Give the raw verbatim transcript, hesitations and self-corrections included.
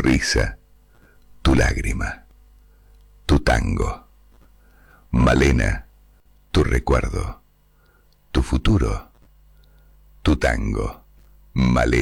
risa, tu lágrima, tu tango. Malena, tu recuerdo, tu futuro, tu tango. Malena.